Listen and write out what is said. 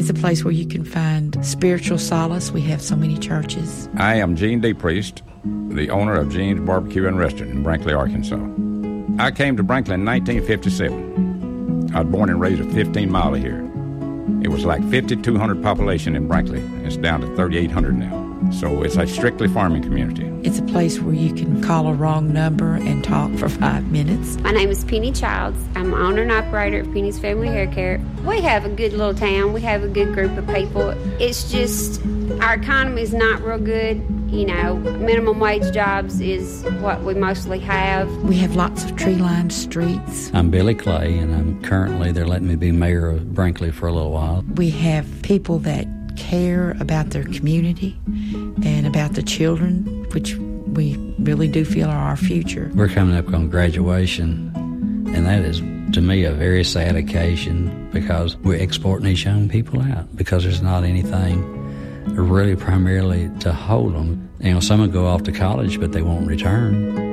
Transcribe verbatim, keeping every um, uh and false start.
It's a place where you can find spiritual solace. We have so many churches. I am Gene DePriest, the owner of Gene's Barbecue and Restaurant in Brinkley, Arkansas. I came to Brinkley in nineteen fifty-seven. I was born and raised a fifteen mile here. It was like fifty-two hundred population in Brinkley. It's down to thirty-eight hundred now. So it's a strictly farming community. It's a place where you can call a wrong number and talk for five minutes. My name is Penny Childs. I'm owner and operator of Penny's Family Hair Care. We have a good little town. We have a good group of people. It's just our economy is not real good. You know, minimum wage jobs is what we mostly have. We have lots of tree-lined streets. I'm Billy Clay, and I'm currently, they're letting me be mayor of Brinkley for a little while. We have people that care about their community and about the children, which we really do feel are our future. We're coming up on graduation, and that is, to me, a very sad occasion because we're exporting these young people out because there's not anything really primarily to hold them. You know, some will go off to college, but they won't return.